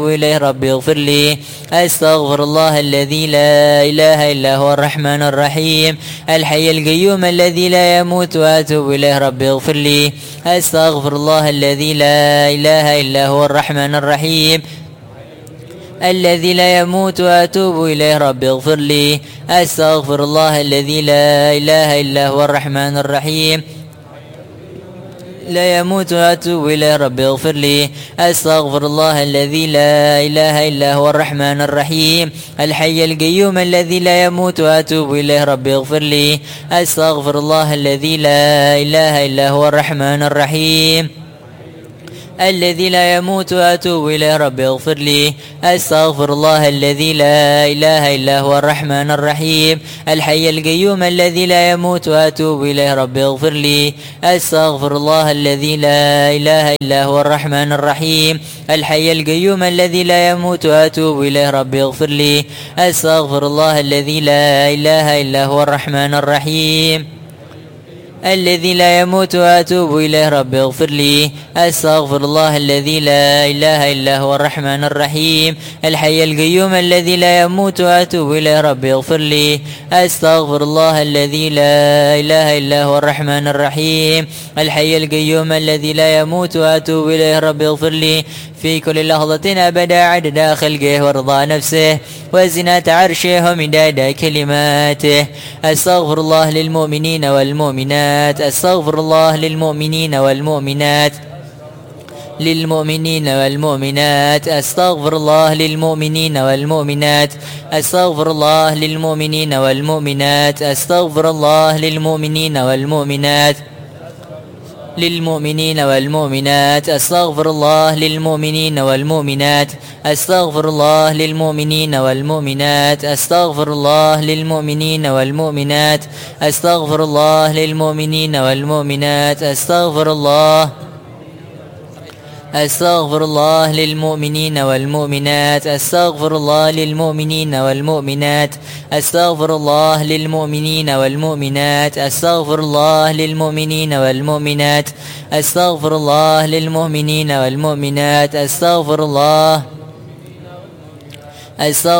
إليه ربي اغفر لي. أستغفر الله الذي لا إله إلا هو الرحمن الرحيم الحي القيوم الذي لا يموت وأتوب إليه ربي اغفر لي. أستغفر الله الذي لا إله إلا هو الرحمن الرحيم الذي لا يموت وأتوب إليه ربي اغفر لي. أستغفر الله الذي لا إله إلا هو الرحمن الرحيم لا يموت وأتوب إليه ربي اغفر لي. أستغفر الله الذي لا إله إلا هو الرحمن الرحيم الحي القيوم الذي لا يموت وأتوب إليه ربي اغفر لي. أستغفر الله الذي لا إله إلا هو الرحمن الرحيم الذي لا يموت وأتوب إليه ربي اغفر لي. أستغفر الله الذي لا إله إلا هو الرحمن الرحيم الحي القيوم الذي لا يموت وأتوب إليه ربي اغفر لي. أستغفر الله الذي لا إله إلا هو الرحمن الرحيم الحي القيوم الذي لا يموت وأتوب إليه ربي اغفر لي. أستغفر الله الذي لا إله إلا هو الرحمن الرحيم الذي لا يموت وأتوب إليه ربي اغفر لي. أستغفر الله الذي لا إله إلا هو الرحمن الرحيم الحي القيوم الذي لا يموت وأتوب إليه ربي اغفر لي. أستغفر الله الذي لا إله إلا هو الرحمن الرحيم الحي القيوم الذي لا يموت وأتوب إليه ربي اغفر لي في كل لحظة أبدا عدد خلقه ورضا نفسه وزنة عرشه ومداد كلماته. أستغفر الله للمؤمنين والمؤمنات. أستغفر الله للمؤمنين والمؤمنات للمؤمنين والمؤمنات. أستغفر الله للمؤمنين والمؤمنات. أستغفر الله للمؤمنين والمؤمنات. أستغفر الله للمؤمنين والمؤمنات للمؤمنين والمؤمنات. أستغفر الله للمؤمنين والمؤمنات. أستغفر الله للمؤمنين والمؤمنات. أستغفر الله للمؤمنين والمؤمنات. أستغفر الله للمؤمنين والمؤمنات. أستغفر الله للمؤمنين والمؤمنات. أستغفر الله للمؤمنين والمؤمنات. أستغفر الله للمؤمنين والمؤمنات. أستغفر الله للمؤمنين والمؤمنات. أستغفر الله للمؤمنين والمؤمنات. أستغفر الله